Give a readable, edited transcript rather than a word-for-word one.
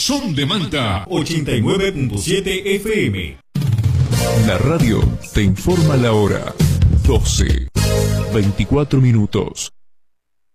Son de Manta 89.7 FM. La radio te informa la hora. 12:24 minutos.